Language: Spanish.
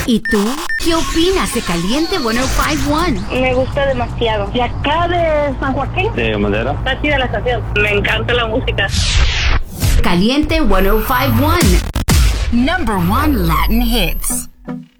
¿Y tú? ¿Qué opinas de Caliente 105.1? Me gusta demasiado. ¿De acá de San Joaquín? De Madera. Está chida la estación. Me encanta la música. Caliente 105.1. Number 1 Latin hits.